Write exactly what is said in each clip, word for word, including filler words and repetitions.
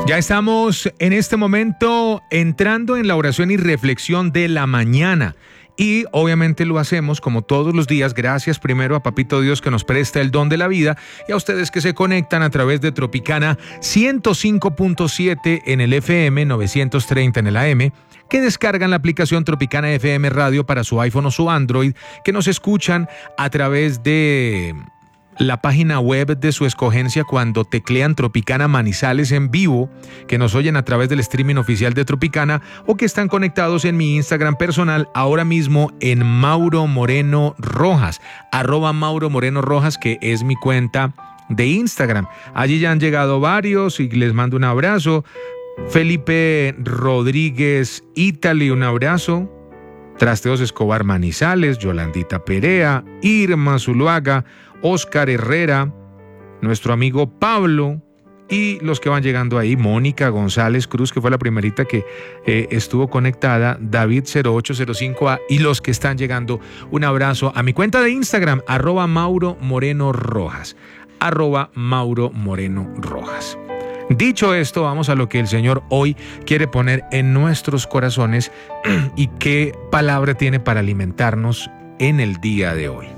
Ya estamos en este momento entrando en la oración y reflexión de la mañana. Y obviamente lo hacemos como todos los días, gracias primero a Papito Dios que nos presta el don de la vida y a ustedes que se conectan a través de Tropicana ciento cinco punto siete en el F M, novecientos treinta en el A M, que descargan la aplicación Tropicana F M Radio para su iPhone o su Android, que nos escuchan a través de la página web de su escogencia cuando teclean Tropicana Manizales en vivo, que nos oyen a través del streaming oficial de Tropicana o que están conectados en mi Instagram personal ahora mismo en Mauro Moreno Rojas, arroba Mauro Moreno Rojas, que es mi cuenta de Instagram. Allí ya han llegado varios y les mando un abrazo. Felipe Rodríguez Italy, un abrazo. Trasteos Escobar Manizales, Yolandita Perea, Irma Zuluaga, Oscar Herrera, nuestro amigo Pablo y los que van llegando ahí, Mónica González Cruz, que fue la primerita que eh, estuvo conectada, David cero ocho cero cinco A y los que están llegando, un abrazo a mi cuenta de Instagram, arroba Mauro Moreno Rojas, arroba Mauro Moreno Rojas. Dicho esto, vamos a lo que el Señor hoy quiere poner en nuestros corazones y qué palabra tiene para alimentarnos en el día de hoy.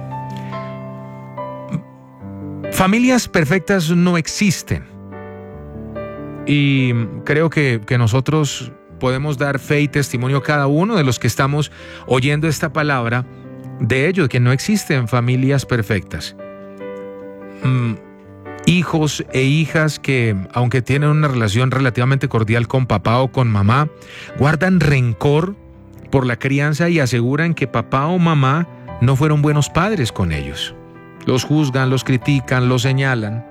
Familias perfectas no existen y creo que, que nosotros podemos dar fe y testimonio cada uno de los que estamos oyendo esta palabra de ello, que no existen familias perfectas. Mm, hijos e hijas que, aunque tienen una relación relativamente cordial con papá o con mamá, guardan rencor por la crianza y aseguran que papá o mamá no fueron buenos padres con ellos. Los juzgan, los critican, los señalan.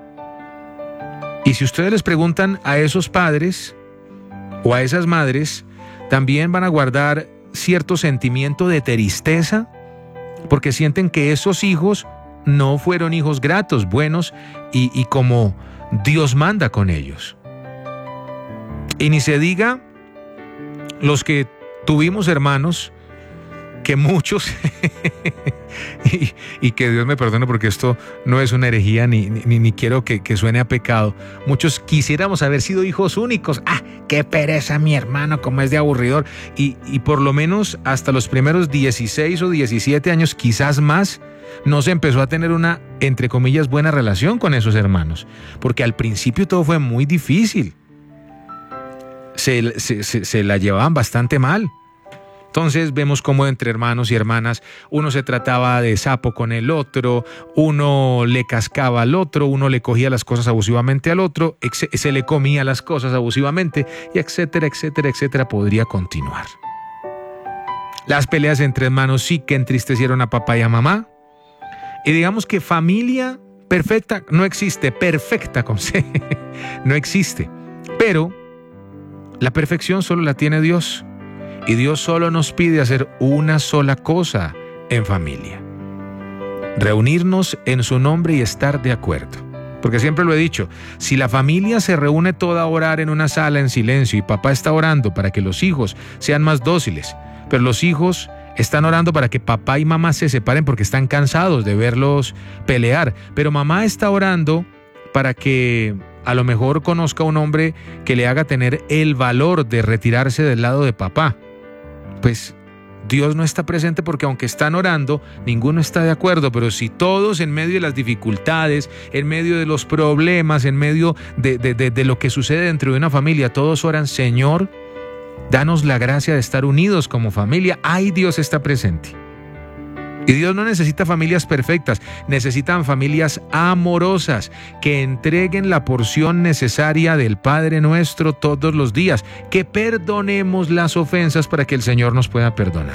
Y si ustedes les preguntan a esos padres o a esas madres, también van a guardar cierto sentimiento de tristeza porque sienten que esos hijos no fueron hijos gratos, buenos y, y como Dios manda con ellos. Y ni se diga los que tuvimos hermanos, que muchos, y, y que Dios me perdone porque esto no es una herejía ni, ni, ni quiero que, que suene a pecado, muchos quisiéramos haber sido hijos únicos. ¡Ah, qué pereza mi hermano, como es de aburridor! Y, y por lo menos hasta los primeros dieciséis o diecisiete años, quizás más, no se empezó a tener una, entre comillas, buena relación con esos hermanos, porque al principio todo fue muy difícil, se, se, se, se la llevaban bastante mal. Entonces vemos cómo entre hermanos y hermanas uno se trataba de sapo con el otro, uno le cascaba al otro, uno le cogía las cosas abusivamente al otro, se le comía las cosas abusivamente, y etcétera, etcétera, etcétera, podría continuar. Las peleas entre hermanos sí que entristecieron a papá y a mamá. Y digamos que familia perfecta no existe, perfecta con C, no existe. Pero la perfección solo la tiene Dios. Y Dios solo nos pide hacer una sola cosa en familia: reunirnos en su nombre y estar de acuerdo. Porque siempre lo he dicho, si la familia se reúne toda a orar en una sala en silencio y papá está orando para que los hijos sean más dóciles, pero los hijos están orando para que papá y mamá se separen porque están cansados de verlos pelear, pero mamá está orando para que a lo mejor conozca a un hombre que le haga tener el valor de retirarse del lado de papá, pues Dios no está presente porque aunque están orando, ninguno está de acuerdo. Pero si todos en medio de las dificultades, en medio de los problemas, en medio de, de, de, de lo que sucede dentro de una familia, todos oran: Señor, danos la gracia de estar unidos como familia, ¡ay, Dios está presente! Y Dios no necesita familias perfectas, necesitan familias amorosas que entreguen la porción necesaria del Padre Nuestro todos los días, que perdonemos las ofensas para que el Señor nos pueda perdonar.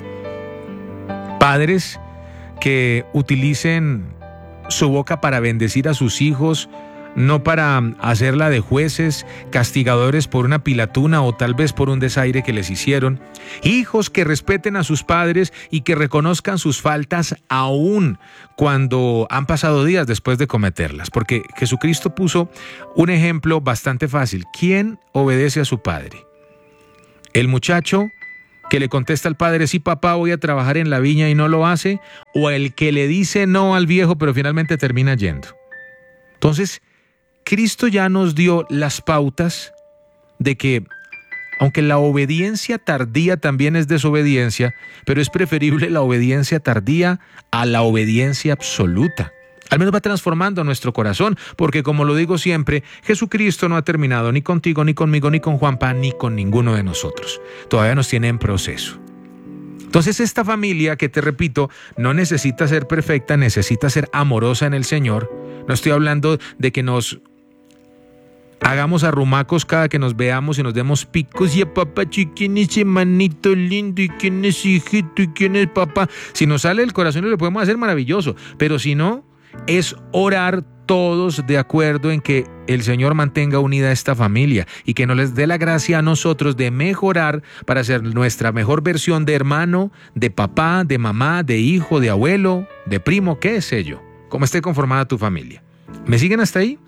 Padres que utilicen su boca para bendecir a sus hijos, no para hacerla de jueces, castigadores por una pilatuna o tal vez por un desaire que les hicieron. Hijos que respeten a sus padres y que reconozcan sus faltas aún cuando han pasado días después de cometerlas. Porque Jesucristo puso un ejemplo bastante fácil. ¿Quién obedece a su padre? ¿El muchacho que le contesta al padre: sí, papá, voy a trabajar en la viña, y no lo hace? ¿O el que le dice no al viejo pero finalmente termina yendo? Entonces, Cristo ya nos dio las pautas de que, aunque la obediencia tardía también es desobediencia, pero es preferible la obediencia tardía a la obediencia absoluta. Al menos va transformando nuestro corazón, porque como lo digo siempre, Jesucristo no ha terminado ni contigo, ni conmigo, ni con Juanpa, ni con ninguno de nosotros. Todavía nos tiene en proceso. Entonces esta familia, que te repito, no necesita ser perfecta, necesita ser amorosa en el Señor. No estoy hablando de que nos hagamos arrumacos cada que nos veamos y nos demos picos. Y a papá, ¿quién es ese manito lindo? ¿Y quién es hijito? ¿Y quién es papá? Si nos sale del corazón y lo podemos hacer, maravilloso. Pero si no, es orar todos de acuerdo en que el Señor mantenga unida a esta familia y que nos les dé la gracia a nosotros de mejorar para ser nuestra mejor versión de hermano, de papá, de mamá, de hijo, de abuelo, de primo, qué sé yo, cómo esté conformada tu familia. ¿Me siguen hasta ahí?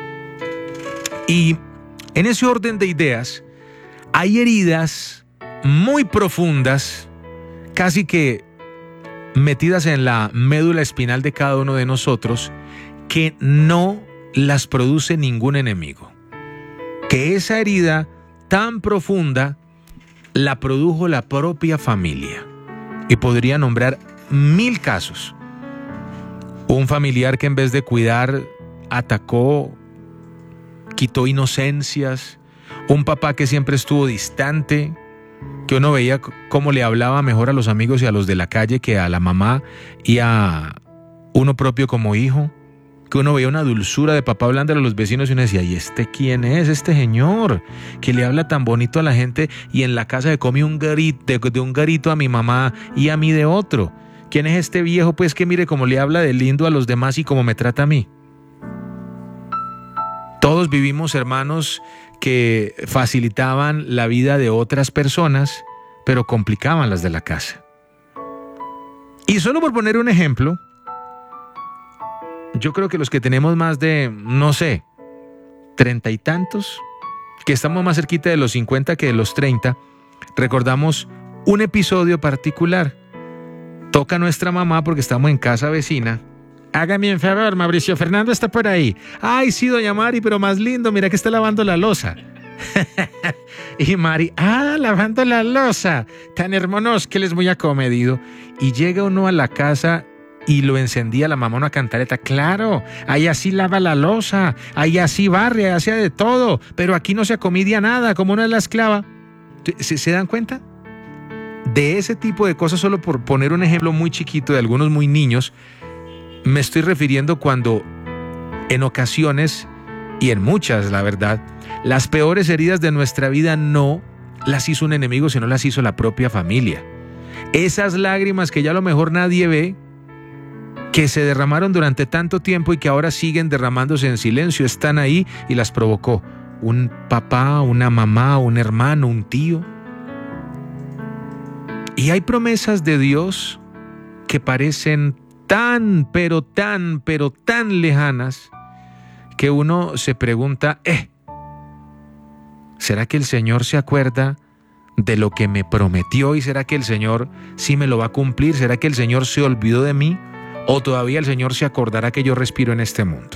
Y en ese orden de ideas, hay heridas muy profundas, casi que metidas en la médula espinal de cada uno de nosotros, que no las produce ningún enemigo. Que esa herida tan profunda la produjo la propia familia. Y podría nombrar mil casos. Un familiar que en vez de cuidar, atacó, quitó inocencias. Un papá que siempre estuvo distante, que uno veía cómo le hablaba mejor a los amigos y a los de la calle que a la mamá y a uno propio como hijo. Que uno veía una dulzura de papá hablándole a los vecinos y uno decía, ¿y este quién es? Este señor que le habla tan bonito a la gente y en la casa le come un garito, de, de un garito a mi mamá y a mí de otro. ¿Quién es este viejo? Pues que mire cómo le habla de lindo a los demás y cómo me trata a mí. Todos vivimos, hermanos, que facilitaban la vida de otras personas, pero complicaban las de la casa. Y solo por poner un ejemplo, yo creo que los que tenemos más de, no sé, treinta y tantos, que estamos más cerquita de los cincuenta que de los treinta, recordamos un episodio particular. Toca nuestra mamá porque estamos en casa vecina. Hágame un favor, Mauricio Fernando está por ahí. Ay, sí, doña Mari, pero más lindo, mira que está lavando la loza. Y Mari, ah, lavando la loza, tan hermosos que él es muy acomedido. Y llega uno a la casa y lo encendía la mamá una cantareta. Claro, ahí así lava la loza, ahí así barre, ahí hacía de todo, pero aquí no se acomedia nada, como una es la esclava. ¿Se, ¿Se dan cuenta? De ese tipo de cosas, solo por poner un ejemplo muy chiquito de algunos muy niños, me estoy refiriendo cuando en ocasiones, y en muchas, la verdad, las peores heridas de nuestra vida no las hizo un enemigo, sino las hizo la propia familia. Esas lágrimas que ya a lo mejor nadie ve, que se derramaron durante tanto tiempo y que ahora siguen derramándose en silencio, están ahí y las provocó un papá, una mamá, un hermano, un tío. Y hay promesas de Dios que parecen tan, pero tan, pero tan lejanas que uno se pregunta, eh, ¿será que el Señor se acuerda de lo que me prometió y será que el Señor sí me lo va a cumplir? ¿Será que el Señor se olvidó de mí? ¿O todavía el Señor se acordará que yo respiro en este mundo?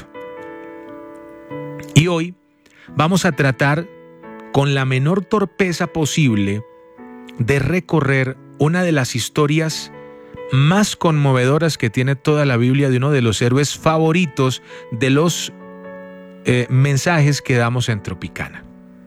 Y hoy vamos a tratar con la menor torpeza posible de recorrer una de las historias más conmovedoras que tiene toda la Biblia, de uno de los héroes favoritos de los eh, mensajes que damos en Tropicana.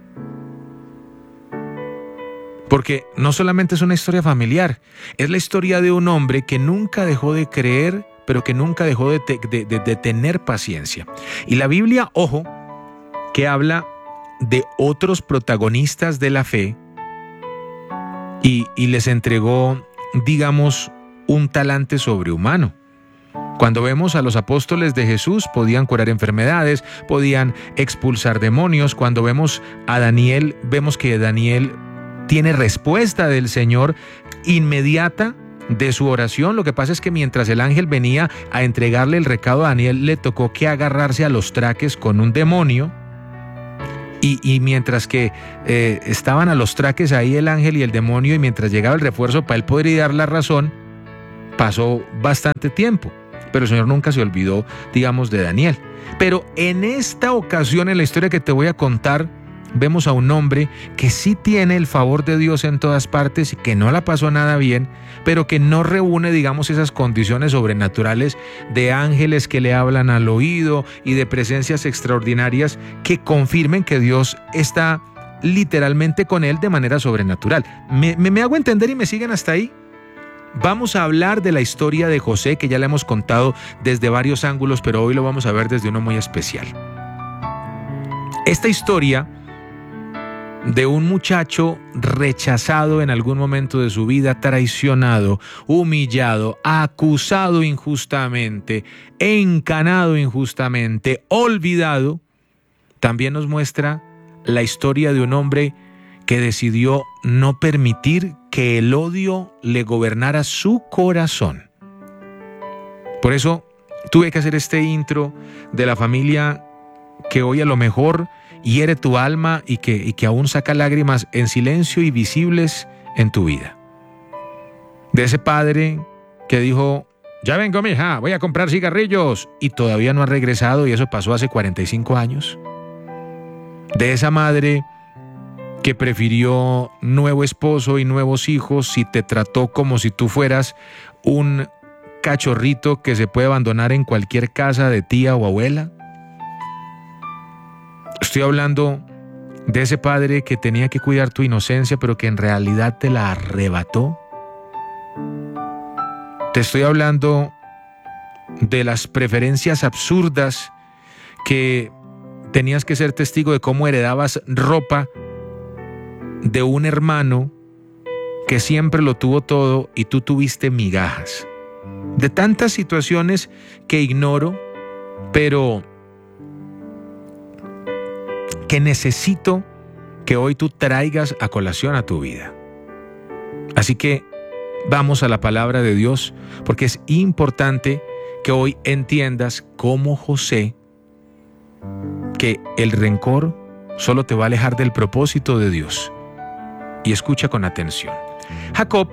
Porque no solamente es una historia familiar, es la historia de un hombre que nunca dejó de creer, pero que nunca dejó de, te, de, de, de tener paciencia. Y la Biblia, ojo, que habla de otros protagonistas de la fe y, y les entregó, digamos, un talante sobrehumano. Cuando vemos a los apóstoles de Jesús, podían curar enfermedades, podían expulsar demonios. Cuando vemos a Daniel, vemos que Daniel tiene respuesta del Señor inmediata de su oración. Lo que pasa es que mientras el ángel venía a entregarle el recado a Daniel, le tocó que agarrarse a los traques con un demonio. Y, y mientras que eh, estaban a los traques ahí el ángel y el demonio, y mientras llegaba el refuerzo para él poder ir dar la razón, pasó bastante tiempo. pero el Señor nunca se olvidó, digamos, de Daniel. Pero en esta ocasión, en la historia que te voy a contar, vemos a un hombre que sí tiene el favor de Dios en todas partes y que no la pasó nada bien, pero que no reúne, digamos, esas condiciones sobrenaturales de ángeles que le hablan al oído y de presencias extraordinarias que confirmen que Dios está literalmente con él de manera sobrenatural. ¿Me, me, me hago entender y me siguen hasta ahí? Vamos a hablar de la historia de José, que ya la hemos contado desde varios ángulos, pero hoy lo vamos a ver desde uno muy especial. Esta historia de un muchacho rechazado en algún momento de su vida, traicionado, humillado, acusado injustamente, encanado injustamente, olvidado, también nos muestra la historia de un hombre que decidió no permitir que el odio le gobernara su corazón. Por eso tuve que hacer este intro de la familia que hoy a lo mejor hiere tu alma y que, y que aún saca lágrimas en silencio y visibles en tu vida. De ese padre que dijo: ya vengo, mija, voy a comprar cigarrillos, y todavía no ha regresado, y eso pasó hace cuarenta y cinco años. De esa madre que prefirió nuevo esposo y nuevos hijos y te trató como si tú fueras un cachorrito que se puede abandonar en cualquier casa de tía o abuela. Estoy hablando de ese padre que tenía que cuidar tu inocencia, pero que en realidad te la arrebató. Te estoy hablando de las preferencias absurdas que tenías que ser testigo de cómo heredabas ropa de un hermano que siempre lo tuvo todo y tú tuviste migajas. De tantas situaciones que ignoro, pero que necesito que hoy tú traigas a colación a tu vida. Así que vamos a la palabra de Dios, porque es importante que hoy entiendas como José que el rencor solo te va a alejar del propósito de Dios. Y escucha con atención. Jacob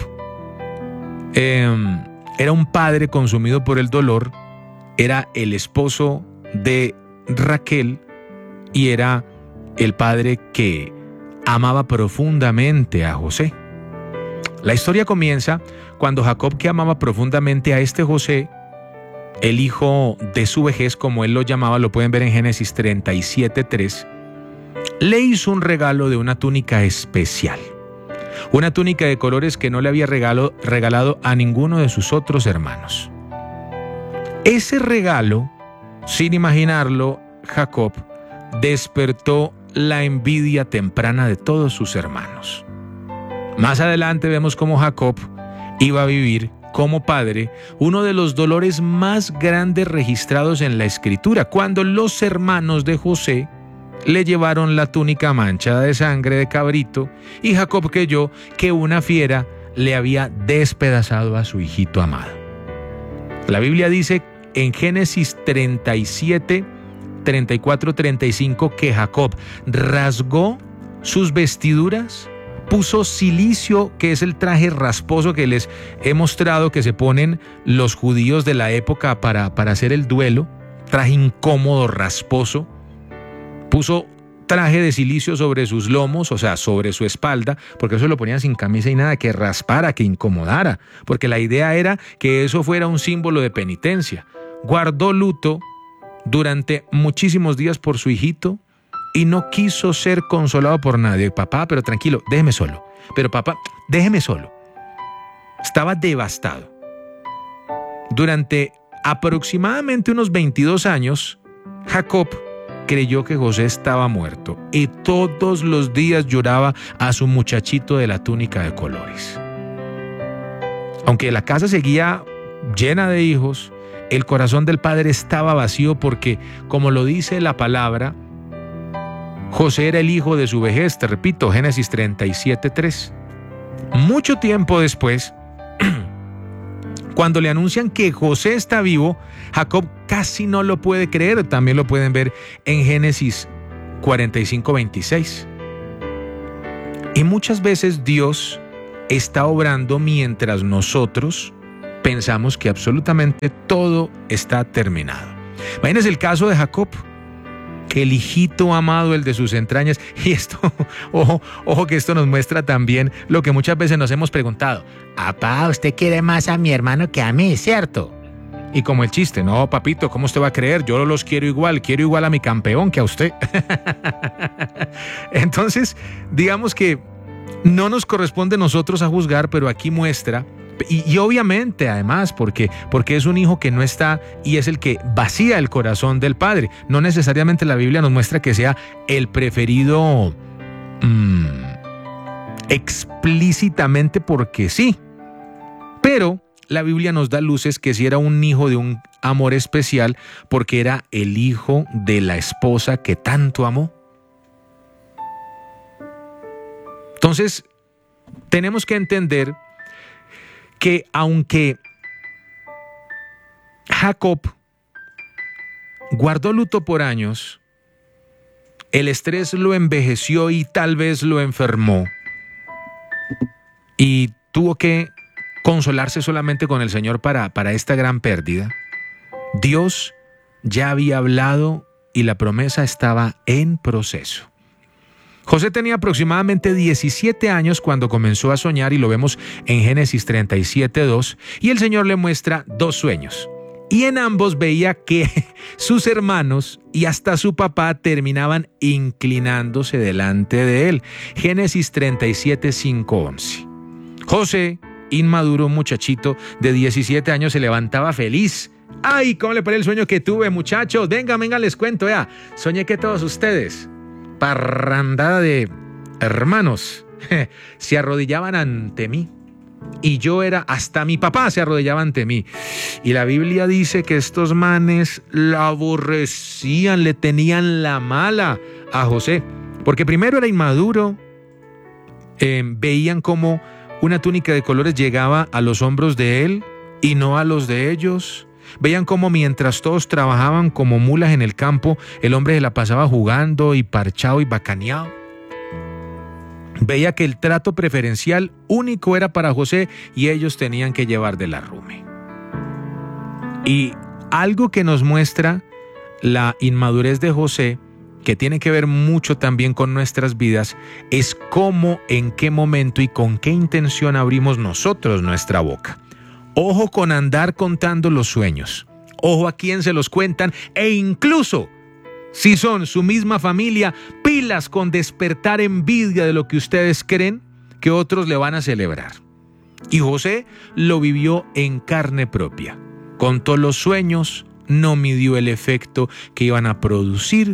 eh, era un padre consumido por el dolor, era el esposo de Raquel y era el padre que amaba profundamente a José. La historia comienza cuando Jacob, que amaba profundamente a este José, el hijo de su vejez, como él lo llamaba, lo pueden ver en Génesis treinta y siete tres, le hizo un regalo de una túnica especial. Una túnica de colores que no le había regalo, regalado a ninguno de sus otros hermanos. Ese regalo, sin imaginarlo, Jacob despertó la envidia temprana de todos sus hermanos. Más adelante vemos cómo Jacob iba a vivir como padre uno de los dolores más grandes registrados en la Escritura, cuando los hermanos de José le llevaron la túnica manchada de sangre de cabrito y Jacob creyó que una fiera le había despedazado a su hijito amado. La Biblia dice en Génesis treinta y siete, treinta y cuatro, treinta y cinco que Jacob rasgó sus vestiduras, puso cilicio, que es el traje rasposo que les he mostrado que se ponen los judíos de la época para, para hacer el duelo, traje incómodo, rasposo. Puso traje de cilicio sobre sus lomos, o sea, sobre su espalda, porque eso lo ponían sin camisa y nada, que raspara, que incomodara, porque la idea era que eso fuera un símbolo de penitencia. Guardó luto durante muchísimos días por su hijito y no quiso ser consolado por nadie. Papá, pero tranquilo, déjeme solo. Pero papá, déjeme solo. Estaba devastado. Durante aproximadamente unos veintidós años, Jacob creyó que José estaba muerto y todos los días lloraba a su muchachito de la túnica de colores. Aunque la casa seguía llena de hijos, el corazón del padre estaba vacío porque, como lo dice la palabra, José era el hijo de su vejez. Te repito, Génesis treinta y siete tres. Mucho tiempo después, cuando le anuncian que José está vivo, Jacob casi no lo puede creer. También lo pueden ver en Génesis cuarenta y cinco veintiséis. Y muchas veces Dios está obrando mientras nosotros pensamos que absolutamente todo está terminado. Imagínense el caso de Jacob, que el hijito amado, el de sus entrañas, y esto, ojo, ojo que esto nos muestra también lo que muchas veces nos hemos preguntado. Papá, usted quiere más a mi hermano que a mí, ¿cierto? Y como el chiste, no, papito, ¿cómo usted va a creer? Yo los quiero igual, quiero igual a mi campeón que a usted. Entonces, digamos que no nos corresponde a nosotros a juzgar, pero aquí muestra. Y, y obviamente, además, porque, porque es un hijo que no está y es el que vacía el corazón del padre. No necesariamente la Biblia nos muestra que sea el preferido mmm, explícitamente porque sí. Pero la Biblia nos da luces que sí era un hijo de un amor especial porque era el hijo de la esposa que tanto amó. Entonces, tenemos que entender que aunque Jacob guardó luto por años, el estrés lo envejeció y tal vez lo enfermó. Y tuvo que consolarse solamente con el Señor para, para esta gran pérdida. Dios ya había hablado y la promesa estaba en proceso. José tenía aproximadamente diecisiete años cuando comenzó a soñar y lo vemos en Génesis treinta y siete, dos, y el Señor le muestra dos sueños. Y en ambos veía que sus hermanos y hasta su papá terminaban inclinándose delante de él. Génesis treinta y siete, cinco, once. José, inmaduro muchachito de diecisiete años, se levantaba feliz. ¡Ay, cómo le parece el sueño que tuve, muchachos! Venga, venga, les cuento, ya. Soñé que todos ustedes, parrandada de hermanos, se arrodillaban ante mí. Y yo era, hasta mi papá se arrodillaba ante mí. Y la Biblia dice que estos manes la aborrecían, le tenían la mala a José. Porque primero era inmaduro, eh, veían como una túnica de colores llegaba a los hombros de él y no a los de ellos. Veían cómo mientras todos trabajaban como mulas en el campo, el hombre se la pasaba jugando y parchado y bacaneado. Veía que el trato preferencial único era para José y ellos tenían que llevar del arrume. Y algo que nos muestra la inmadurez de José, que tiene que ver mucho también con nuestras vidas, es cómo, en qué momento y con qué intención abrimos nosotros nuestra boca. Ojo con andar contando los sueños. Ojo a quién se los cuentan e incluso, si son su misma familia, pilas con despertar envidia de lo que ustedes creen que otros le van a celebrar. Y José lo vivió en carne propia. Contó los sueños, no midió el efecto que iban a producir.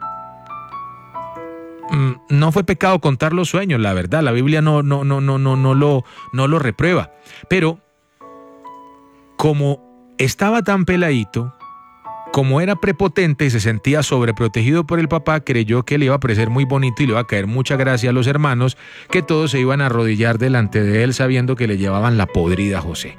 No fue pecado contar los sueños, la verdad. La Biblia no, no, no, no, no, no, lo, no lo reprueba. Pero como estaba tan peladito, como era prepotente y se sentía sobreprotegido por el papá, creyó que le iba a parecer muy bonito y le iba a caer mucha gracia a los hermanos, que todos se iban a arrodillar delante de él sabiendo que le llevaban la podrida a José.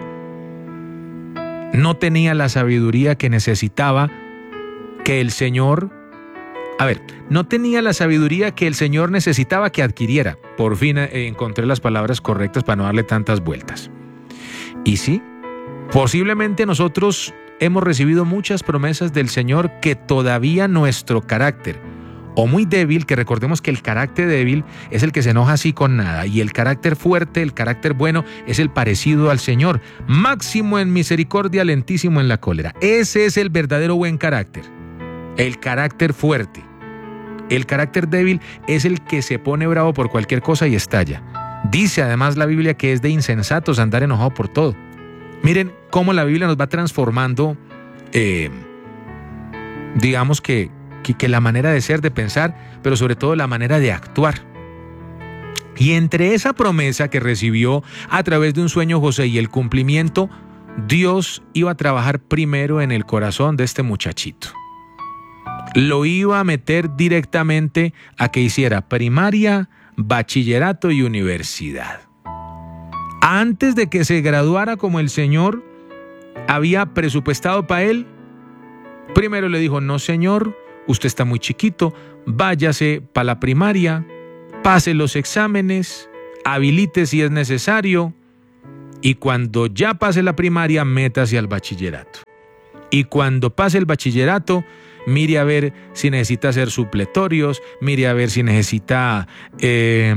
No tenía la sabiduría que necesitaba que el Señor... A ver, no tenía la sabiduría que el Señor necesitaba que adquiriera. Por fin eh, encontré las palabras correctas para no darle tantas vueltas. Y sí, posiblemente nosotros hemos recibido muchas promesas del Señor que todavía nuestro carácter, o muy débil, que recordemos que el carácter débil es el que se enoja así con nada, y el carácter fuerte, el carácter bueno, es el parecido al Señor, máximo en misericordia, lentísimo en la cólera. Ese es el verdadero buen carácter, el carácter fuerte. El carácter débil es el que se pone bravo por cualquier cosa y estalla. Dice además la Biblia que es de insensatos andar enojado por todo. Miren cómo la Biblia nos va transformando, eh, digamos que, que, que la manera de ser, de pensar, pero sobre todo la manera de actuar. Y entre esa promesa que recibió a través de un sueño José y el cumplimiento, Dios iba a trabajar primero en el corazón de este muchachito. Lo iba a meter directamente a que hiciera primaria, bachillerato y universidad. Antes de que se graduara como el Señor había presupuestado para él, primero le dijo: no, señor, usted está muy chiquito, váyase para la primaria, pase los exámenes, habilite si es necesario, Y cuando ya pase la primaria, métase al bachillerato. Y cuando pase el bachillerato, mire a ver si necesita hacer supletorios, mire a ver si necesita eh,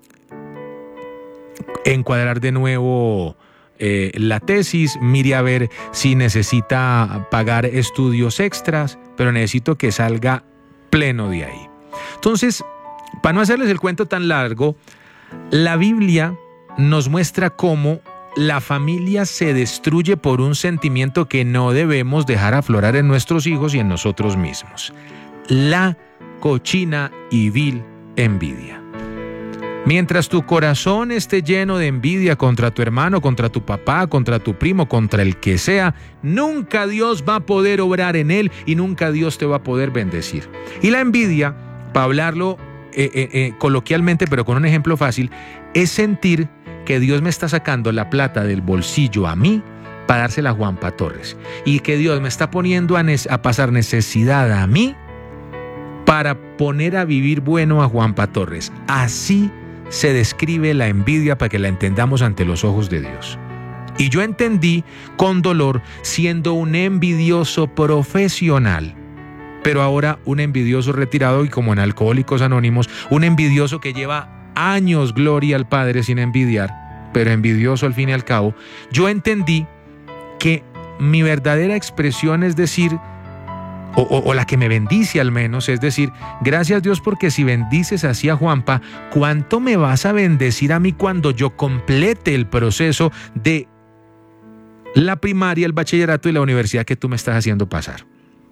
encuadrar de nuevo eh, la tesis, mire a ver si necesita pagar estudios extras, pero necesito que salga pleno de ahí. Entonces, para no hacerles el cuento tan largo, la Biblia nos muestra cómo la familia se destruye por un sentimiento que no debemos dejar aflorar en nuestros hijos y en nosotros mismos: la cochina y vil envidia. Mientras tu corazón esté lleno de envidia contra tu hermano, contra tu papá, contra tu primo, contra el que sea, nunca Dios va a poder obrar en él y nunca Dios te va a poder bendecir. Y la envidia, para hablarlo eh, eh, eh, coloquialmente, pero con un ejemplo fácil, es sentir que Dios me está sacando la plata del bolsillo a mí para dársela a Juanpa Torres, y que Dios me está poniendo a, a pasar necesidad a mí para poner a vivir bueno a Juanpa Torres. Así se describe la envidia, para que la entendamos ante los ojos de Dios. Y yo entendí con dolor, siendo un envidioso profesional, pero ahora un envidioso retirado, y como en Alcohólicos Anónimos, un envidioso que lleva años gloria al Padre sin envidiar, pero envidioso al fin y al cabo. Yo entendí que mi verdadera expresión es decir, o, o, o la que me bendice al menos, es decir, gracias Dios, porque si bendices así a Juanpa, ¿cuánto me vas a bendecir a mí cuando yo complete el proceso de la primaria, el bachillerato y la universidad que tú me estás haciendo pasar?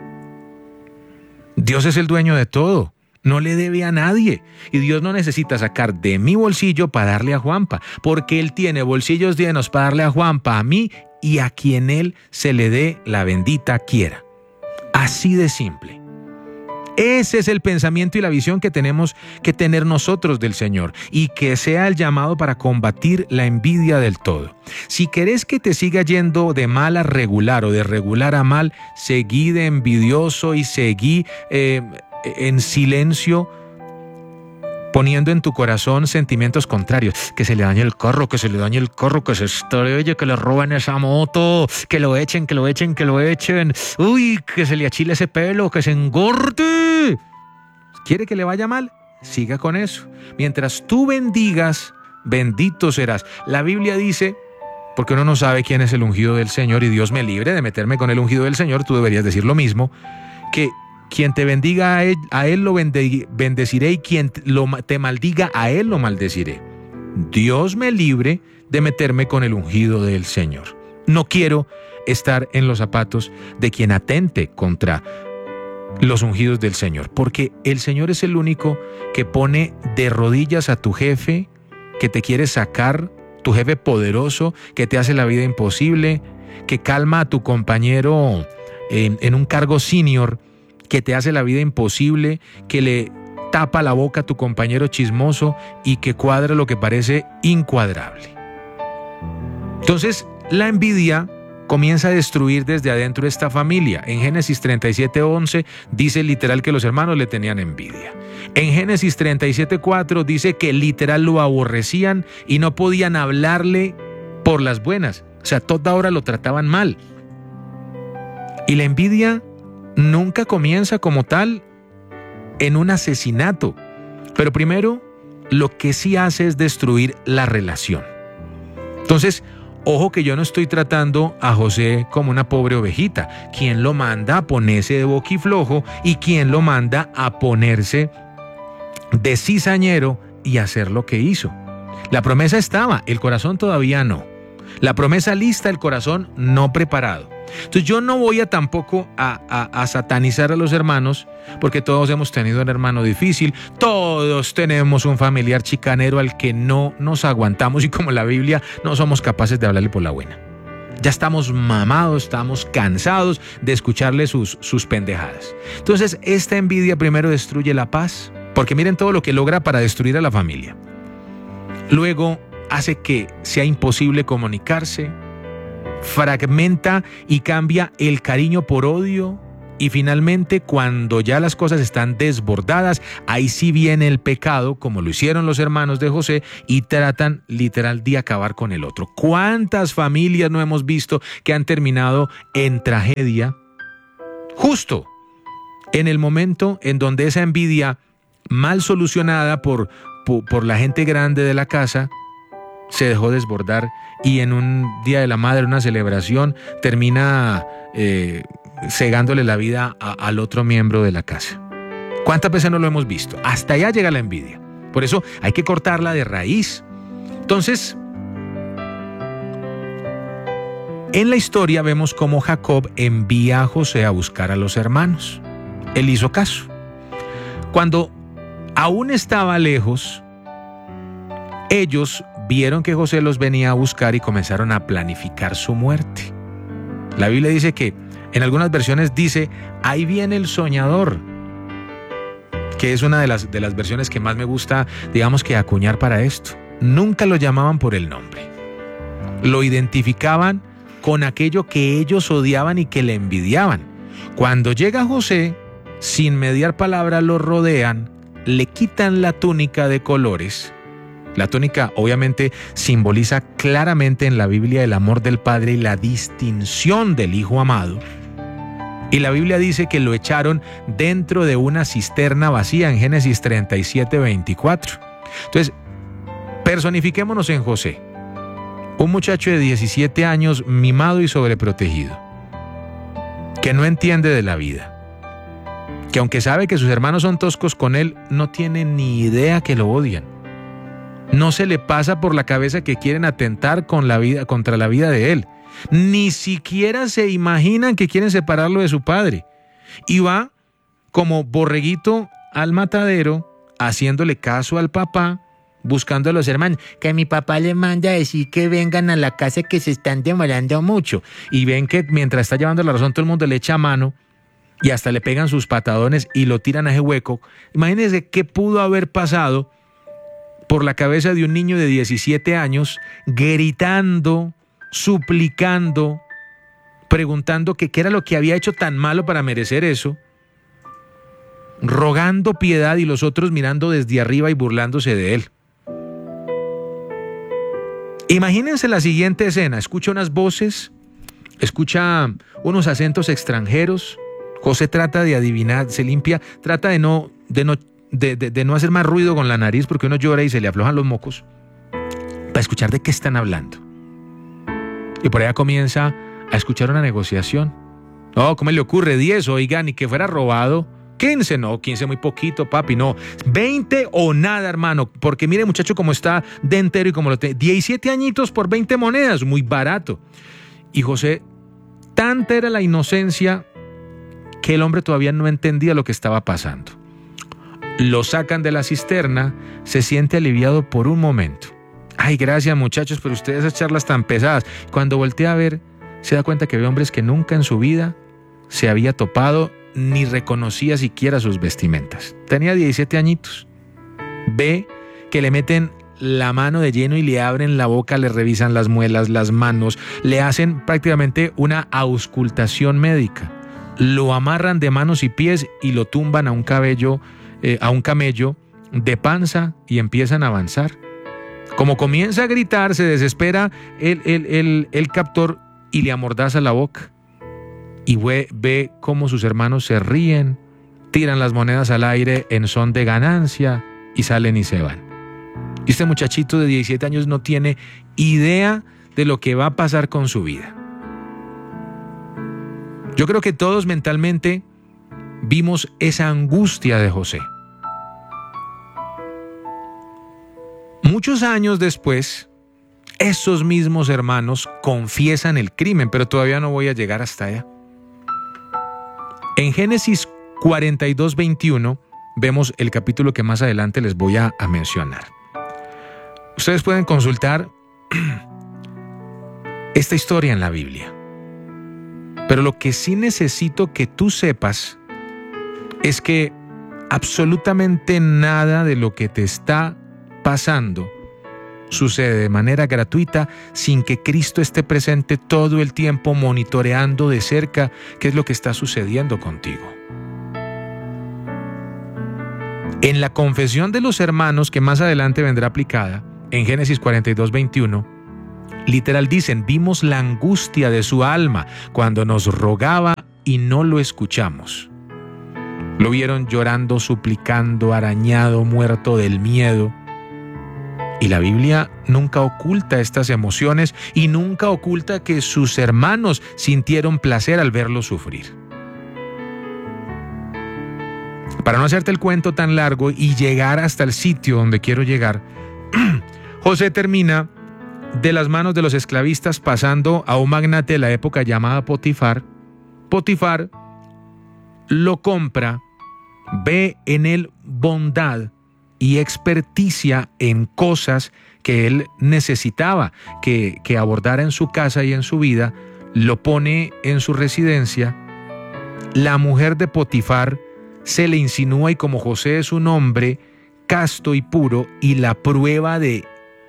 Dios es el dueño de todo. No le debe a nadie, y Dios no necesita sacar de mi bolsillo para darle a Juanpa, porque Él tiene bolsillos llenos para darle a Juanpa, a mí y a quien Él se le dé la bendita quiera. Así de simple. Ese es el pensamiento y la visión que tenemos que tener nosotros del Señor, y que sea el llamado para combatir la envidia del todo. Si querés que te siga yendo de mal a regular o de regular a mal, seguí de envidioso y seguí eh, en silencio, poniendo en tu corazón sentimientos contrarios: que se le dañe el carro, que se le dañe el carro, que se estrelle, que le roben esa moto, que lo echen, que lo echen, que lo echen, uy, que se le achile ese pelo, que se engorde. ¿Quiere que le vaya mal? Siga con eso. Mientras tú bendigas, bendito serás. La Biblia dice, porque uno no sabe quién es el ungido del Señor, y Dios me libre de meterme con el ungido del Señor, tú deberías decir lo mismo, que quien te bendiga a él, a él lo bendeciré, y quien lo, te maldiga a él lo maldeciré. Dios me libre de meterme con el ungido del Señor. No quiero estar en los zapatos de quien atente contra los ungidos del Señor, porque el Señor es el único que pone de rodillas a tu jefe, que te quiere sacar, tu jefe poderoso, que te hace la vida imposible, que calma a tu compañero en, en un cargo senior, que te hace la vida imposible, que le tapa la boca a tu compañero chismoso y que cuadra lo que parece incuadrable. Entonces, la envidia comienza a destruir desde adentro esta familia. En Génesis treinta y siete once dice literal que los hermanos le tenían envidia. En Génesis treinta y siete cuatro dice que literal lo aborrecían y no podían hablarle por las buenas. O sea, toda hora lo trataban mal. Y la envidia nunca comienza como tal en un asesinato, pero primero lo que sí hace es destruir la relación. Entonces, ojo que yo no estoy tratando a José como una pobre ovejita. ¿Quién lo manda a ponerse de boquiflojo y quién lo manda a ponerse de cizañero y hacer lo que hizo? La promesa estaba, el corazón todavía no. La promesa lista, el corazón no preparado. Entonces yo no voy a tampoco a, a, a satanizar a los hermanos, porque todos hemos tenido un hermano difícil, todos tenemos un familiar chicanero al que no nos aguantamos, y como la Biblia no somos capaces de hablarle por la buena. Ya estamos mamados, estamos cansados de escucharle sus, sus pendejadas. Entonces esta envidia primero destruye la paz, porque miren todo lo que logra para destruir a la familia. Luego hace que sea imposible comunicarse, fragmenta y cambia el cariño por odio, Y finalmente, cuando ya las cosas están desbordadas, ahí sí viene el pecado, como lo hicieron los hermanos de José, y tratan literal de acabar con el otro. ¿Cuántas familias no hemos visto que han terminado en tragedia? Justo en el momento en donde esa envidia mal solucionada por, por, por la gente grande de la casa se dejó desbordar, y en un día de la madre, una celebración, termina eh, cegándole la vida a, al otro miembro de la casa. ¿Cuántas veces no lo hemos visto? Hasta allá llega la envidia. Por eso hay que cortarla de raíz. Entonces, en la historia vemos cómo Jacob envía a José a buscar a los hermanos. Él hizo caso. Cuando aún estaba lejos, ellos vieron que José los venía a buscar y comenzaron a planificar su muerte. La Biblia dice que, en algunas versiones dice, ahí viene el soñador, que es una de las, de las versiones que más me gusta, digamos, que acuñar para esto. Nunca lo llamaban por el nombre. Lo identificaban con aquello que ellos odiaban y que le envidiaban. Cuando llega José, sin mediar palabra lo rodean, le quitan la túnica de colores. La túnica obviamente simboliza claramente en la Biblia el amor del Padre y la distinción del Hijo amado. Y la Biblia dice que lo echaron dentro de una cisterna vacía en Génesis treinta y siete, veinticuatro. Entonces, personifiquémonos en José, un muchacho de diecisiete años, mimado y sobreprotegido, que no entiende de la vida, que aunque sabe que sus hermanos son toscos con él, no tiene ni idea que lo odian. No se le pasa por la cabeza que quieren atentar con la vida, contra la vida de él. Ni siquiera se imaginan que quieren separarlo de su padre. Y va como borreguito al matadero, haciéndole caso al papá, buscando a los hermanos. Que mi papá le manda a decir que vengan a la casa, que se están demorando mucho. Y ven que mientras está llevando la razón, todo el mundo le echa mano y hasta le pegan sus patadones y lo tiran a ese hueco. Imagínense qué pudo haber pasado por la cabeza de un niño de diecisiete años, gritando, suplicando, preguntando que qué era lo que había hecho tan malo para merecer eso, rogando piedad, y los otros mirando desde arriba y burlándose de él. Imagínense la siguiente escena: escucha unas voces, escucha unos acentos extranjeros. José trata de adivinar, se limpia, trata de no, de no De, de, de no hacer más ruido con la nariz, porque uno llora y se le aflojan los mocos, para escuchar de qué están hablando. Y por allá comienza a escuchar una negociación. No, ¿cómo le ocurre? diez, oiga, ni que fuera robado. quince, no, quince muy poquito, papi, no. veinte o nada, hermano, porque mire, muchacho, cómo está de entero y como lo tiene. diecisiete añitos por veinte monedas, muy barato. Y José, tanta era la inocencia que el hombre todavía no entendía lo que estaba pasando. Lo sacan de la cisterna, se siente aliviado por un momento. Ay, gracias muchachos, pero ustedes esas charlas tan pesadas. Cuando voltea a ver, se da cuenta que ve hombres que nunca en su vida se había topado ni reconocía siquiera sus vestimentas. Tenía diecisiete añitos. Ve que le meten la mano de lleno y le abren la boca, le revisan las muelas, las manos, le hacen prácticamente una auscultación médica. Lo amarran de manos y pies y lo tumban a un cabello Eh, a un camello de panza y empiezan a avanzar. Como comienza a gritar, se desespera el, el, el, el captor y le amordaza la boca. Y ve, ve cómo sus hermanos se ríen, tiran las monedas al aire en son de ganancia y salen y se van. Y este muchachito de diecisiete años no tiene idea de lo que va a pasar con su vida. Yo creo que todos mentalmente vimos esa angustia de José. Muchos años después, esos mismos hermanos confiesan el crimen, pero todavía no voy a llegar hasta allá. En Génesis cuarenta y dos, veintiuno vemos el capítulo que más adelante les voy a, a mencionar. Ustedes pueden consultar esta historia en la Biblia. Pero lo que sí necesito que tú sepas es que absolutamente nada de lo que te está pasando sucede de manera gratuita sin que Cristo esté presente todo el tiempo monitoreando de cerca qué es lo que está sucediendo contigo. En la confesión de los hermanos, que más adelante vendrá aplicada, en Génesis cuarenta y dos, veintiuno, literal dicen, vimos la angustia de su alma cuando nos rogaba y no lo escuchamos. Lo vieron llorando, suplicando, arañado, muerto del miedo. Y la Biblia nunca oculta estas emociones y nunca oculta que sus hermanos sintieron placer al verlo sufrir. Para no hacerte el cuento tan largo y llegar hasta el sitio donde quiero llegar, José termina de las manos de los esclavistas pasando a un magnate de la época llamado Potifar. Potifar lo compra, ve en él bondad y experticia en cosas que él necesitaba que, que abordara en su casa y en su vida, lo pone en su residencia. La mujer de Potifar se le insinúa y como José es un hombre casto y puro y la prueba de,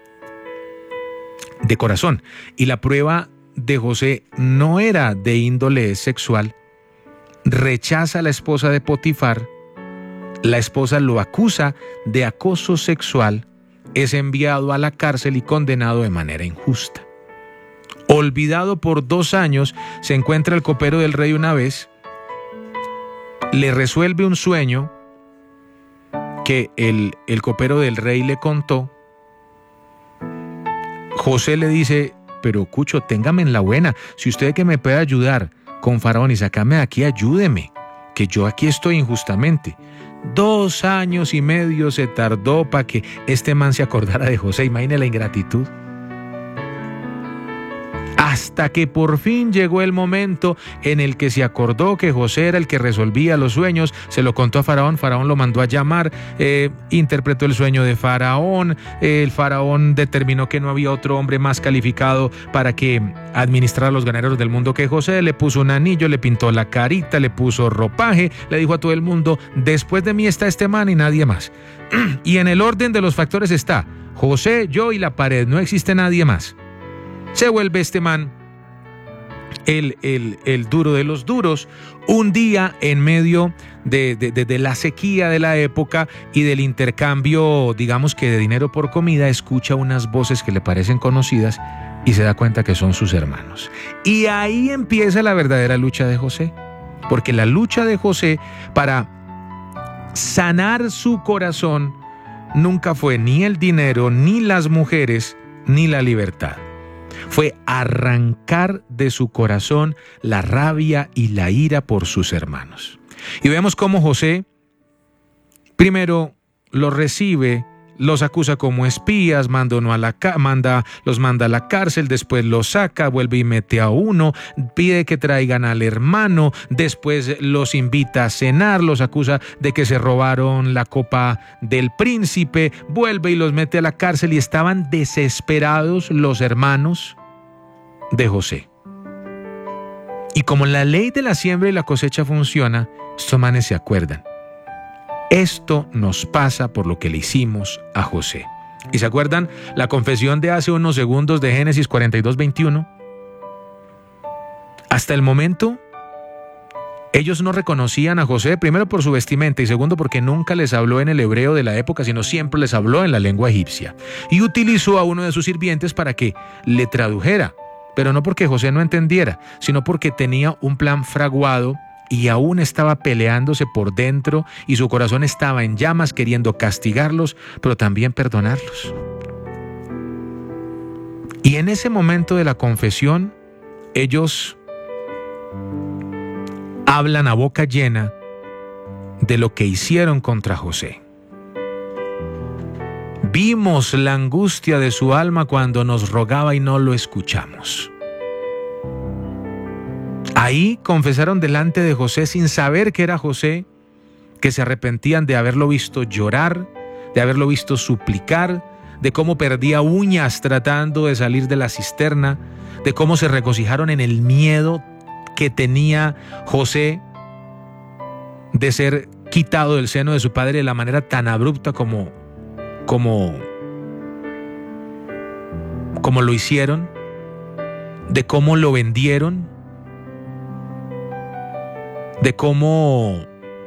de corazón, y la prueba de José no era de índole sexual, rechaza a la esposa de Potifar. La esposa lo acusa de acoso sexual, es enviado a la cárcel y condenado de manera injusta. Olvidado por dos años, se encuentra el copero del rey una vez, le resuelve un sueño que el, el copero del rey le contó. José le dice, pero Cucho, téngame en la buena, si usted que me puede ayudar con Faraón y sácame de aquí, ayúdeme, que yo aquí estoy injustamente. Dos años y medio se tardó para que este man se acordara de José. Imagine la ingratitud. Hasta que por fin llegó el momento en el que se acordó que José era el que resolvía los sueños, se lo contó a Faraón, Faraón lo mandó a llamar, eh, interpretó el sueño de Faraón, eh, el Faraón determinó que no había otro hombre más calificado para que administrara los graneros del mundo que José, le puso un anillo, le pintó la carita, le puso ropaje, le dijo a todo el mundo, después de mí está este man y nadie más. Y en el orden de los factores está José, yo y la pared, no existe nadie más. Se vuelve este man el, el, el duro de los duros. Un día en medio de, de, de, de la sequía de la época y del intercambio, digamos que de dinero por comida, escucha unas voces que le parecen conocidas y se da cuenta que son sus hermanos. Y ahí empieza la verdadera lucha de José, porque la lucha de José para sanar su corazón nunca fue ni el dinero, ni las mujeres, ni la libertad. Fue arrancar de su corazón la rabia y la ira por sus hermanos. Y vemos cómo José primero los recibe, los acusa como espías, manda uno a la ca- manda, los manda a la cárcel, después los saca, vuelve y mete a uno, pide que traigan al hermano, después los invita a cenar, los acusa de que se robaron la copa del príncipe, vuelve y los mete a la cárcel y estaban desesperados los hermanos de José. Y como la ley de la siembra y la cosecha funciona, estos manes se acuerdan. Esto nos pasa por lo que le hicimos a José. ¿Y se acuerdan la confesión de hace unos segundos de Génesis cuarenta y dos, veintiuno? Hasta el momento, ellos no reconocían a José, primero por su vestimenta y segundo porque nunca les habló en el hebreo de la época, sino siempre les habló en la lengua egipcia. Y utilizó a uno de sus sirvientes para que le tradujera, pero no porque José no entendiera, sino porque tenía un plan fraguado y aún estaba peleándose por dentro y su corazón estaba en llamas queriendo castigarlos, pero también perdonarlos. Y en ese momento de la confesión, ellos hablan a boca llena de lo que hicieron contra José. Vimos la angustia de su alma cuando nos rogaba y no lo escuchamos. Ahí confesaron delante de José sin saber que era José, que se arrepentían de haberlo visto llorar, de haberlo visto suplicar, de cómo perdía uñas tratando de salir de la cisterna, de cómo se regocijaron en el miedo que tenía José de ser quitado del seno de su padre de la manera tan abrupta como, como, cómo lo hicieron, de cómo lo vendieron, de cómo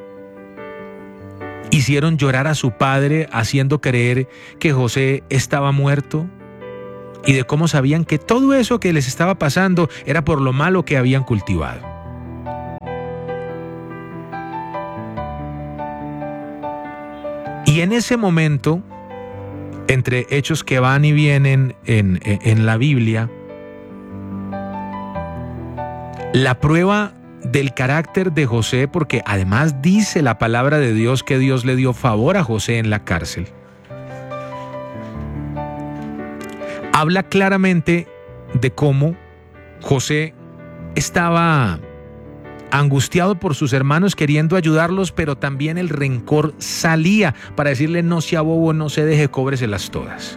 hicieron llorar a su padre haciendo creer que José estaba muerto, y de cómo sabían que todo eso que les estaba pasando era por lo malo que habían cultivado. Y en ese momento, entre hechos que van y vienen en, en, en la Biblia, la prueba del carácter de José, porque además dice la palabra de Dios que Dios le dio favor a José en la cárcel, habla claramente de cómo José estaba angustiado por sus hermanos queriendo ayudarlos, pero también el rencor salía para decirle: no sea bobo, no se deje, cóbreselas todas.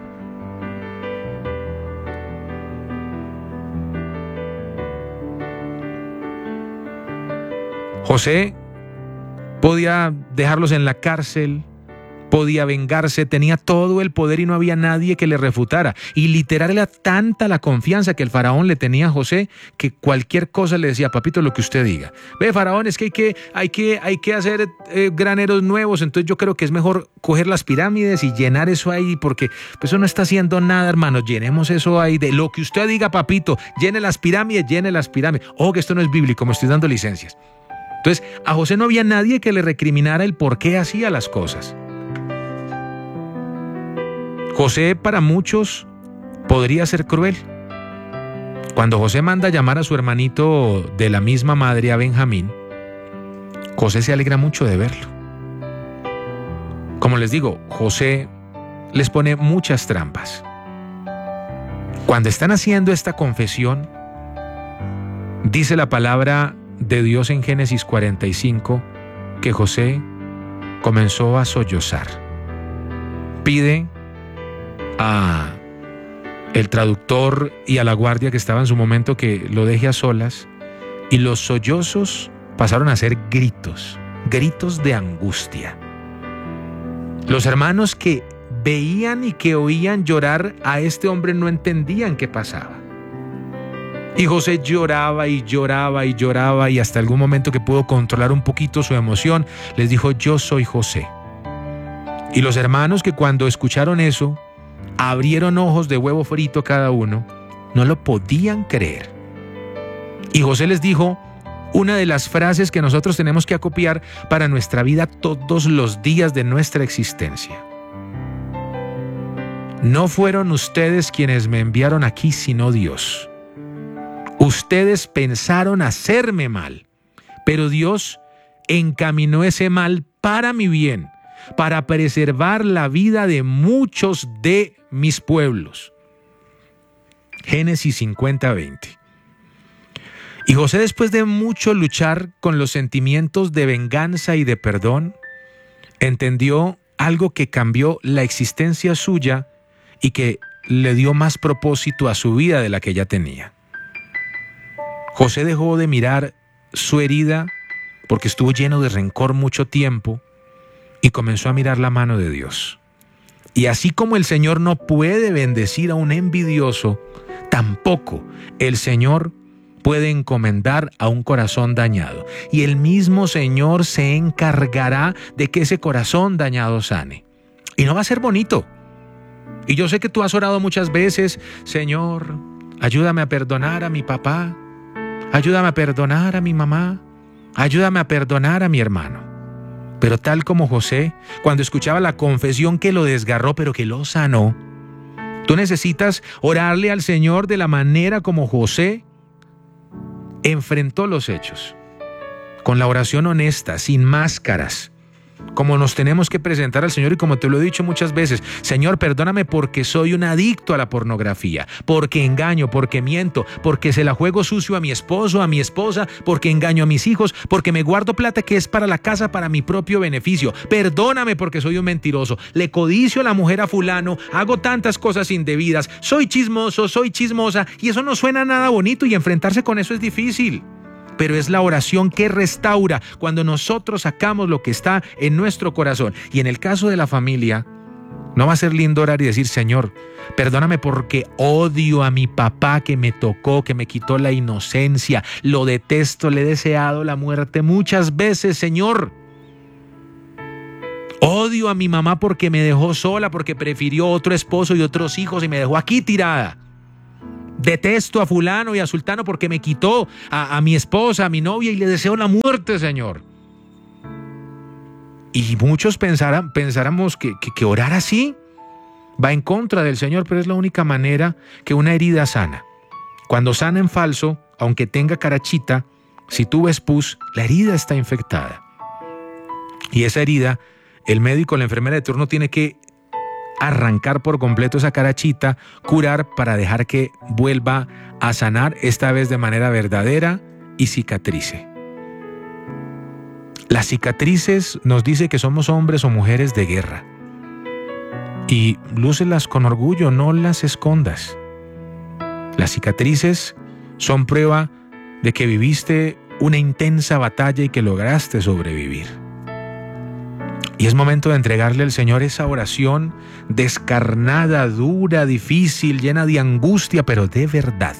José podía dejarlos en la cárcel, podía vengarse, tenía todo el poder y no había nadie que le refutara. Y literal era tanta la confianza que el faraón le tenía a José que cualquier cosa le decía: papito, lo que usted diga. Ve, faraón, es que hay que, hay que, hay que hacer eh, graneros nuevos, entonces yo creo que es mejor coger las pirámides y llenar eso ahí, porque pues eso no está haciendo nada, hermano. Llenemos eso ahí de lo que usted diga, papito. Llene las pirámides, llene las pirámides. Ojo que esto no es bíblico, me estoy dando licencias. Entonces, a José no había nadie que le recriminara el por qué hacía las cosas. José para muchos podría ser cruel. Cuando José manda llamar a su hermanito de la misma madre, a Benjamín, José se alegra mucho de verlo. Como les digo, José les pone muchas trampas. Cuando están haciendo esta confesión, dice la palabra de Dios en Génesis cuarenta y cinco que José comenzó a sollozar. Pide a el traductor y a la guardia que estaba en su momento que lo deje a solas, y los sollozos pasaron a ser gritos, gritos de angustia. Los hermanos que veían y que oían llorar a este hombre no entendían qué pasaba. Y José lloraba y lloraba y lloraba, y hasta algún momento que pudo controlar un poquito su emoción, les dijo: yo soy José. Y los hermanos, que cuando escucharon eso, abrieron ojos de huevo frito cada uno, no lo podían creer. Y José les dijo una de las frases que nosotros tenemos que acopiar para nuestra vida todos los días de nuestra existencia: no fueron ustedes quienes me enviaron aquí, sino Dios. Ustedes pensaron hacerme mal, pero Dios encaminó ese mal para mi bien, para preservar la vida de muchos de mis pueblos. Génesis cincuenta, veinte. Y José, después de mucho luchar con los sentimientos de venganza y de perdón, entendió algo que cambió la existencia suya y que le dio más propósito a su vida de la que ya tenía. José dejó de mirar su herida porque estuvo lleno de rencor mucho tiempo y comenzó a mirar la mano de Dios. Y así como el Señor no puede bendecir a un envidioso, tampoco el Señor puede encomendar a un corazón dañado. Y el mismo Señor se encargará de que ese corazón dañado sane. Y no va a ser bonito. Y yo sé que tú has orado muchas veces: Señor, ayúdame a perdonar a mi papá, ayúdame a perdonar a mi mamá, ayúdame a perdonar a mi hermano. Pero tal como José, cuando escuchaba la confesión que lo desgarró pero que lo sanó, tú necesitas orarle al Señor de la manera como José enfrentó los hechos, con la oración honesta, sin máscaras, como nos tenemos que presentar al Señor. Y como te lo he dicho muchas veces: Señor, perdóname porque soy un adicto a la pornografía, porque engaño, porque miento, porque se la juego sucio a mi esposo, a mi esposa, porque engaño a mis hijos, porque me guardo plata que es para la casa, para mi propio beneficio. Perdóname porque soy un mentiroso, le codicio a la mujer a fulano, hago tantas cosas indebidas, soy chismoso, soy chismosa, y eso no suena nada bonito, y enfrentarse con eso es difícil. Pero es la oración que restaura cuando nosotros sacamos lo que está en nuestro corazón. Y en el caso de la familia, No va a ser lindo orar y decir, Señor, perdóname porque odio a mi papá que me tocó, que me quitó la inocencia, lo detesto, le he deseado la muerte muchas veces, Señor. Odio a mi mamá porque me dejó sola, porque prefirió otro esposo y otros hijos y me dejó aquí tirada. Detesto a fulano y a sultano porque me quitó a, a mi esposa, a mi novia y le deseo la muerte, Señor. Y muchos pensaran, pensáramos que, que, que orar así va en contra del Señor, pero es la única manera que una herida sana. Cuando sana en falso, aunque tenga carachita, si tú ves pus, la herida está infectada. Y esa herida, el médico, la enfermera de turno tiene que arrancar por completo esa carachita, curar para dejar que vuelva a sanar, esta vez de manera verdadera y cicatrice. Las cicatrices nos dice que somos hombres o mujeres de guerra. Y lúcelas con orgullo, no las escondas. Las cicatrices son prueba de que viviste una intensa batalla y que lograste sobrevivir. Y es momento de entregarle al Señor esa oración descarnada, dura, difícil, llena de angustia, pero de verdad.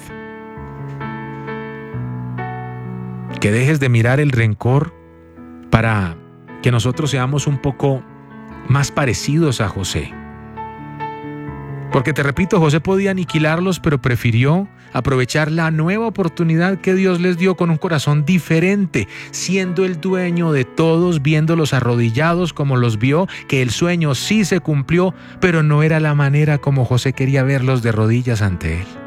Que dejes de mirar el rencor para que nosotros seamos un poco más parecidos a José. Porque te repito, José podía aniquilarlos, pero prefirió aprovechar la nueva oportunidad que Dios les dio con un corazón diferente, siendo el dueño de todos, viéndolos arrodillados como los vio, que el sueño sí se cumplió, pero no era la manera como José quería verlos de rodillas ante él.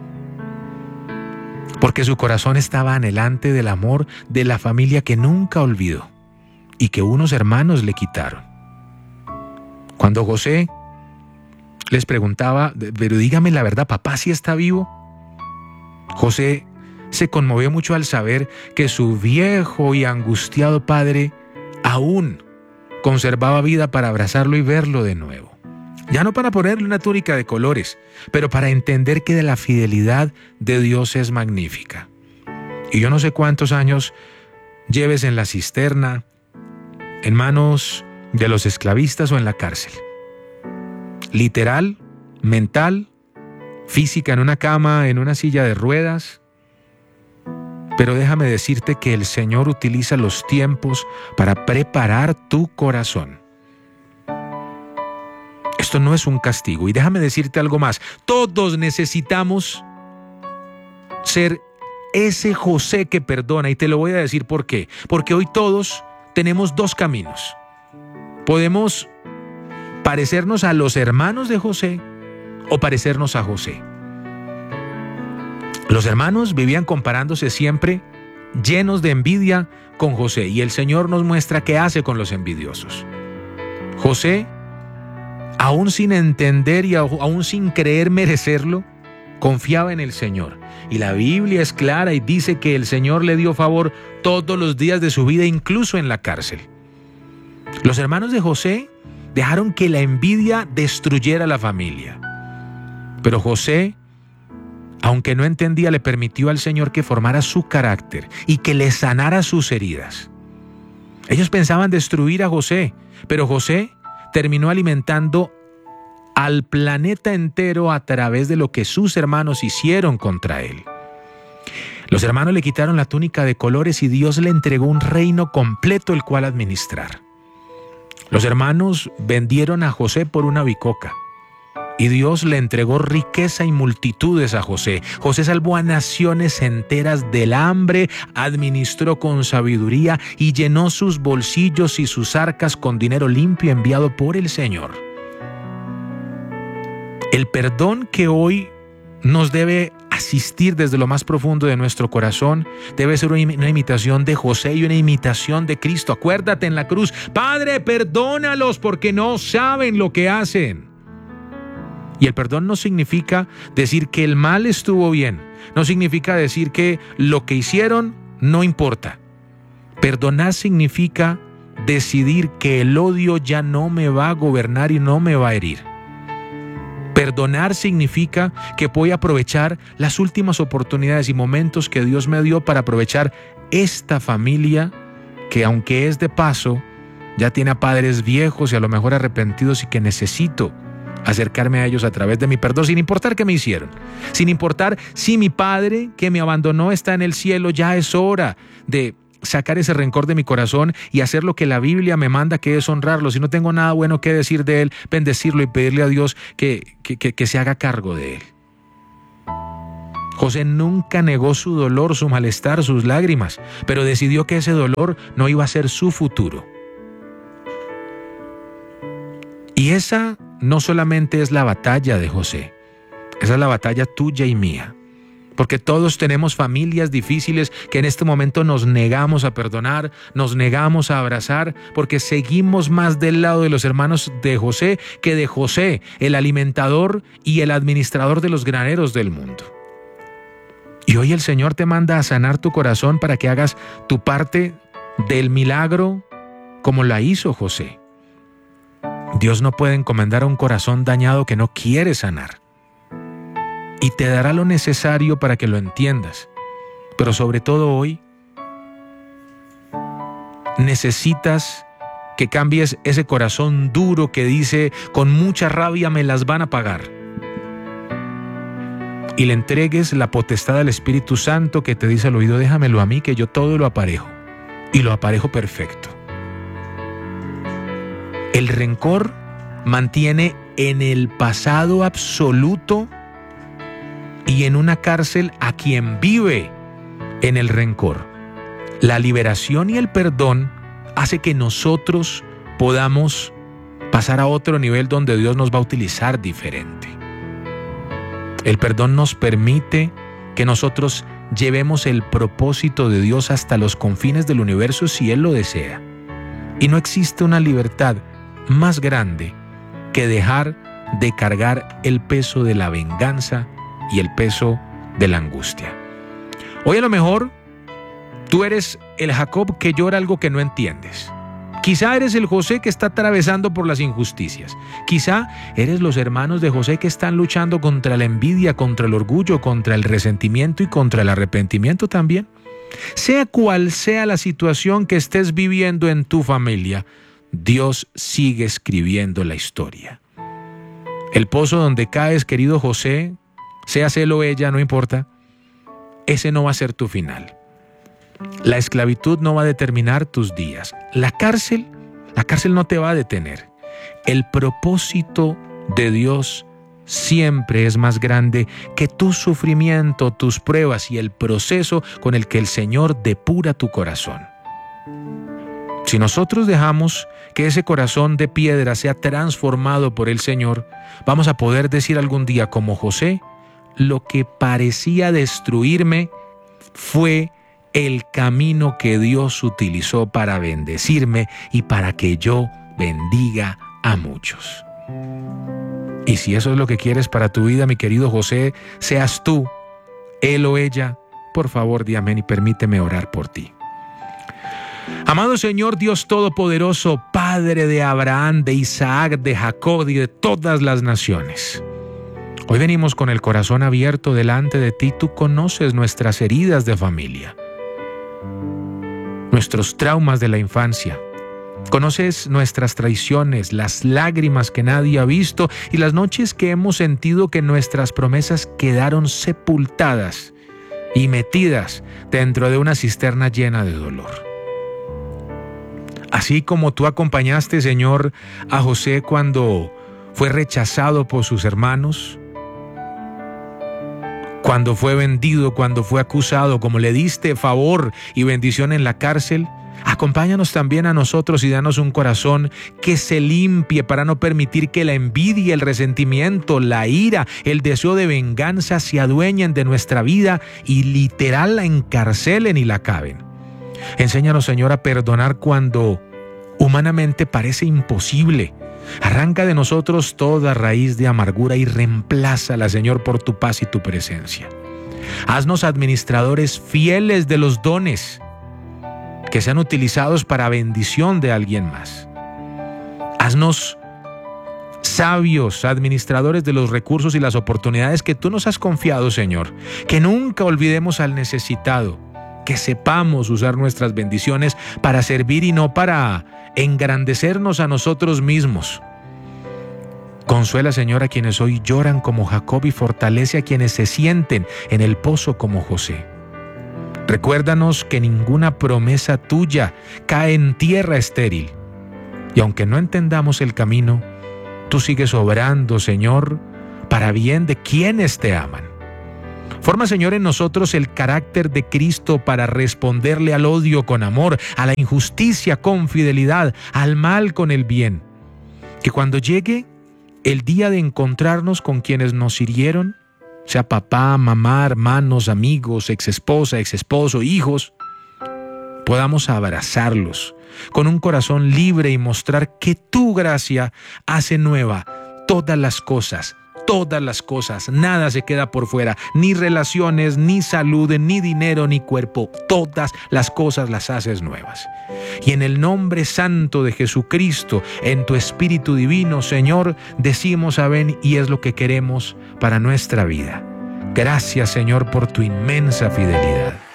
Porque su corazón estaba anhelante del amor de la familia que nunca olvidó y que unos hermanos le quitaron. Cuando José les preguntaba, pero dígame la verdad, ¿papá sí está vivo? José se conmovió mucho al saber que su viejo y angustiado padre aún conservaba vida para abrazarlo y verlo de nuevo. Ya no para ponerle una túnica de colores, pero para entender que de la fidelidad de Dios es magnífica. Y yo no sé cuántos años lleves en la cisterna, en manos de los esclavistas o en la cárcel. Literal, mental, física, en una cama, en una silla de ruedas. Pero déjame decirte que el Señor utiliza los tiempos para preparar tu corazón. Esto no es un castigo. Y déjame decirte algo más. Todos necesitamos ser ese José que perdona. Y te lo voy a decir por qué. Porque hoy todos tenemos dos caminos. Podemos parecernos a los hermanos de José o parecernos a José. Los hermanos vivían comparándose siempre, llenos de envidia con José, y el Señor nos muestra qué hace con los envidiosos. José, aún sin entender y aún sin creer merecerlo, confiaba en el Señor. Y la Biblia es clara y dice que el Señor le dio favor todos los días de su vida, incluso en la cárcel. Los hermanos de José dejaron que la envidia destruyera la familia. Pero José, aunque no entendía, le permitió al Señor que formara su carácter y que le sanara sus heridas. Ellos pensaban destruir a José, pero José terminó alimentando al planeta entero a través de lo que sus hermanos hicieron contra él. Los hermanos le quitaron la túnica de colores y Dios le entregó un reino completo el cual administrar. Los hermanos vendieron a José por una bicoca y Dios le entregó riqueza y multitudes a José. José salvó a naciones enteras del hambre, administró con sabiduría y llenó sus bolsillos y sus arcas con dinero limpio enviado por el Señor. El perdón que hoy nos debe asistir desde lo más profundo de nuestro corazón debe ser una imitación de José y una imitación de Cristo. Acuérdate en la cruz: Padre, perdónalos porque no saben lo que hacen. Y el perdón no significa decir que el mal estuvo bien, no significa decir que lo que hicieron no importa. Perdonar significa decidir que el odio ya no me va a gobernar y no me va a herir. Perdonar significa que voy a aprovechar las últimas oportunidades y momentos que Dios me dio para aprovechar esta familia que, aunque es de paso, ya tiene a padres viejos y a lo mejor arrepentidos y que necesito acercarme a ellos a través de mi perdón, sin importar qué me hicieron, sin importar si mi padre que me abandonó está en el cielo. Ya es hora de sacar ese rencor de mi corazón y hacer lo que la Biblia me manda, que es honrarlo. Si no tengo nada bueno que decir de él, bendecirlo y pedirle a Dios que, que, que, que se haga cargo de él. José nunca negó su dolor, su malestar, sus lágrimas, pero decidió que ese dolor no iba a ser su futuro. Y esa no solamente es la batalla de José, esa es la batalla tuya y mía. Porque todos tenemos familias difíciles que en este momento nos negamos a perdonar, nos negamos a abrazar, porque seguimos más del lado de los hermanos de José que de José, el alimentador y el administrador de los graneros del mundo. Y hoy el Señor te manda a sanar tu corazón para que hagas tu parte del milagro como la hizo José. Dios no puede encomendar a un corazón dañado que no quiere sanar. Y te dará lo necesario para que lo entiendas. Pero sobre todo hoy, necesitas que cambies ese corazón duro que dice, con mucha rabia me las van a pagar. Y le entregues la potestad al Espíritu Santo que te dice al oído, déjamelo a mí, que yo todo lo aparejo. Y lo aparejo perfecto. El rencor mantiene en el pasado absoluto y en una cárcel a quien vive en el rencor. La liberación y el perdón hace que nosotros podamos pasar a otro nivel donde Dios nos va a utilizar diferente. El perdón nos permite que nosotros llevemos el propósito de Dios hasta los confines del universo si Él lo desea. Y no existe una libertad más grande que dejar de cargar el peso de la venganza y el peso de la angustia. Hoy a lo mejor tú eres el Jacob que llora algo que no entiendes. Quizá eres el José que está atravesando por las injusticias. Quizá eres los hermanos de José que están luchando contra la envidia, contra el orgullo, contra el resentimiento y contra el arrepentimiento también. Sea cual sea la situación que estés viviendo en tu familia, Dios sigue escribiendo la historia. El pozo donde caes, querido José, seas él o ella, no importa, ese no va a ser tu final. La esclavitud no va a determinar tus días. La cárcel, la cárcel no te va a detener. El propósito de Dios siempre es más grande que tu sufrimiento, tus pruebas y el proceso con el que el Señor depura tu corazón. Si nosotros dejamos que ese corazón de piedra sea transformado por el Señor, vamos a poder decir algún día como José, lo que parecía destruirme fue el camino que Dios utilizó para bendecirme y para que yo bendiga a muchos. Y si eso es lo que quieres para tu vida, mi querido José, seas tú, él o ella, por favor di amén y permíteme orar por ti. Amado Señor Dios Todopoderoso, Padre de Abraham, de Isaac, de Jacob y de todas las naciones. Hoy venimos con el corazón abierto delante de ti. Tú conoces nuestras heridas de familia, nuestros traumas de la infancia. Conoces nuestras traiciones, las lágrimas que nadie ha visto y las noches que hemos sentido que nuestras promesas quedaron sepultadas y metidas dentro de una cisterna llena de dolor. Así como tú acompañaste, Señor, a José cuando fue rechazado por sus hermanos, cuando fue vendido, cuando fue acusado, como le diste favor y bendición en la cárcel, acompáñanos también a nosotros y danos un corazón que se limpie para no permitir que la envidia, el resentimiento, la ira, el deseo de venganza se adueñen de nuestra vida y literal la encarcelen y la acaben. Enséñanos, Señor, a perdonar cuando humanamente parece imposible. Arranca de nosotros toda raíz de amargura y reemplázala, Señor, por tu paz y tu presencia. Haznos administradores fieles de los dones que sean utilizados para bendición de alguien más. Haznos sabios, administradores de los recursos y las oportunidades que tú nos has confiado, Señor. Que nunca olvidemos al necesitado, que sepamos usar nuestras bendiciones para servir y no para engrandecernos a nosotros mismos. Consuela, Señor, a quienes hoy lloran como Jacob y fortalece a quienes se sienten en el pozo como José. Recuérdanos que ninguna promesa tuya cae en tierra estéril. Y aunque no entendamos el camino, tú sigues obrando, Señor, para bien de quienes te aman. Forma, Señor, en nosotros el carácter de Cristo para responderle al odio con amor, a la injusticia con fidelidad, al mal con el bien. Que cuando llegue el día de encontrarnos con quienes nos hirieron, sea papá, mamá, hermanos, amigos, exesposa, exesposo, hijos, podamos abrazarlos con un corazón libre y mostrar que tu gracia hace nueva todas las cosas, todas las cosas, nada se queda por fuera, ni relaciones, ni salud, ni dinero, ni cuerpo, todas las cosas las haces nuevas. Y en el nombre santo de Jesucristo, en tu Espíritu Divino, Señor, decimos amén y es lo que queremos para nuestra vida. Gracias, Señor, por tu inmensa fidelidad.